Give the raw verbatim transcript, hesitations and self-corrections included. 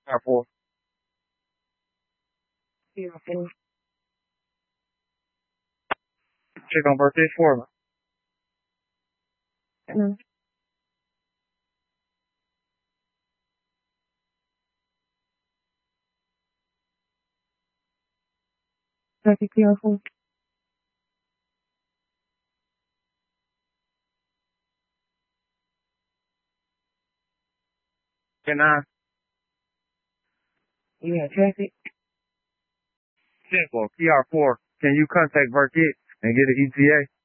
R four. Beautiful. Check on birthday for me. Mm. Very careful. Can I? You got traffic? Simple. P R four. Can you contact Verkit and get an E T A?